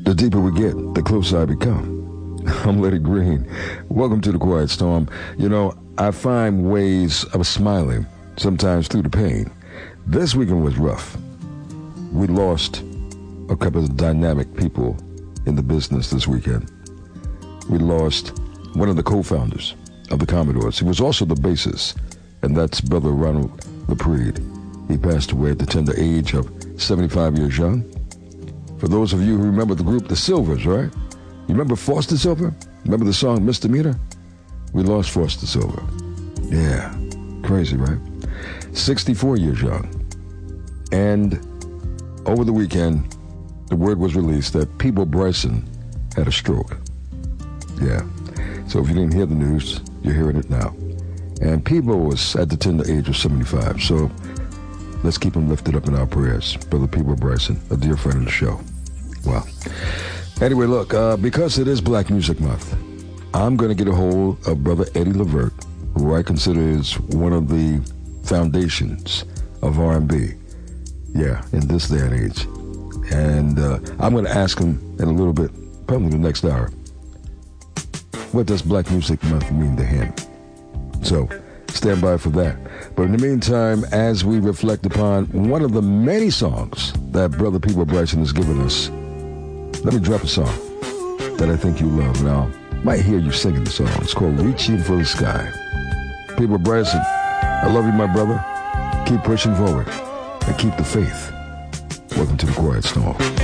The deeper we get, the closer I become. I'm Letty Green. Welcome to the Quiet Storm. You know, I find ways of smiling, sometimes through the pain. This weekend was rough. We lost a couple of dynamic people in the business this weekend. We lost one of the co-founders of the Commodores. He was also the bassist, and that's Brother Ronald LaPrade. He passed away at the tender age of 75 years young. For those of you who remember the group The Silvers, right? You remember Foster Silver? Remember the song Misdemeanor? We lost Foster Silver. Yeah, crazy, right? 64 years young. And over the weekend, the word was released that Peabo Bryson had a stroke. Yeah. So if you didn't hear the news, you're hearing it now. And Peabo was at the tender age of 75. So let's keep him lifted up in our prayers. Brother Peabo Bryson, a dear friend of the show. Wow. Anyway, look, because it is Black Music Month, I'm going to get a hold of Brother Eddie Levert, who I consider is one of the foundations of R&B. Yeah, in this day and age. And I'm going to ask him in a little bit, probably the next hour, what does Black Music Month mean to him? So stand by for that. But in the meantime, as we reflect upon one of the many songs that Brother Peabo Bryson has given us, let me drop a song that I think you love. Now, I might hear you singing the song. It's called Reaching for the Sky. Peabo Bryson, I love you, my brother. Keep pushing forward and keep the faith. Welcome to the Quiet Storm.